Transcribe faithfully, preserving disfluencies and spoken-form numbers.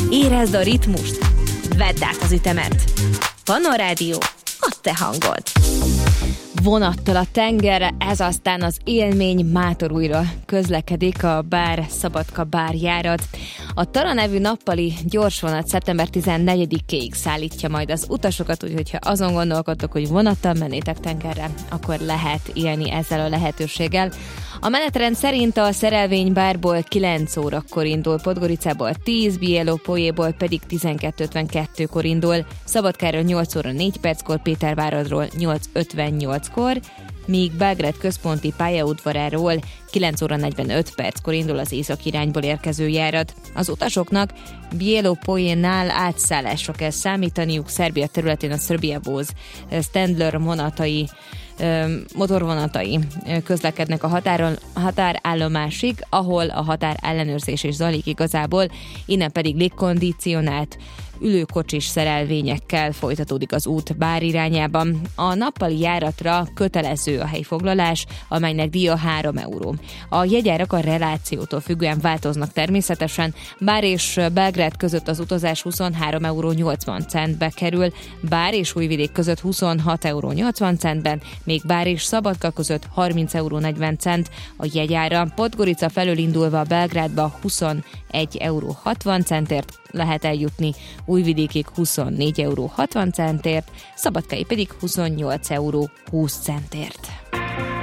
Érezd a ritmust, vedd át az ütemet. Pannon Rádió, a te hangod. Vonattal a tengerre, ez aztán az élmény mátor újra közlekedik a Bár Szabadka bárjárat. A Tara nevű nappali gyorsvonat szeptember tizennegyedikéig szállítja majd az utasokat, úgyhogy ha azon gondolkodtok, hogy vonattal mennétek tengerre, akkor lehet élni ezzel a lehetőséggel. A menetrend szerint a Szerelvénybárból kilenc órakor indul, Podgoricából tíz, Bielopójéból pedig tizenkettő ötvenkettőkor indul, Szabadkáról nyolc óra négy perckor, Péterváradról nyolc ötvennyolckor, míg Belgrád központi pályaudvaráról kilenc óra negyvenöt perckor indul az észak irányból érkező járat. Az utasoknak Bielopójénál átszállásra kell számítaniuk, Szerbia területén a Serbia Voz Standler vonatai motorvonatai közlekednek a határon, határállomásig, ahol a határ ellenőrzés is zajlik igazából, innen pedig légkondicionált ülőkocsis szerelvényekkel folytatódik az út Bár irányában. A nappali járatra kötelező a helyfoglalás, amelynek díja három euró. A jegyárak a relációtól függően változnak természetesen. Bár és Belgrád között az utazás huszonhárom euró nyolcvan centbe kerül, Bár és Újvidék között huszonhat euró nyolcvan centben, még Bár és Szabadka között harminc euró negyven cent a jegyára. Podgorica felől indulva Belgrádba huszonegy euró hatvan centért lehet eljutni, Újvidékig huszonnégy euró hatvan centért, Szabadkai pedig huszonnyolc euró húsz centért.